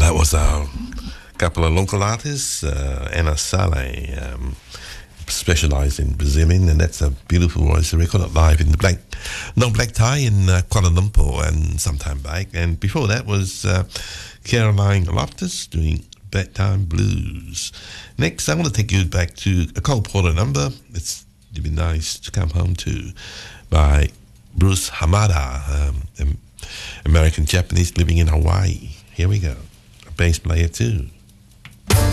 That was a couple of local artists, Anna Saleh, specialised in Brazilian, and that's a beautiful voice. They recorded live in the black tie in Kuala Lumpur and some time back. And before that was Caroline Loftus doing Bedtime Blues. Next, I want to take you back to a Cole Porter number. It'd be nice to come home to by Bruce Hamada, American Japanese living in Hawaii. Here we go. A bass player too.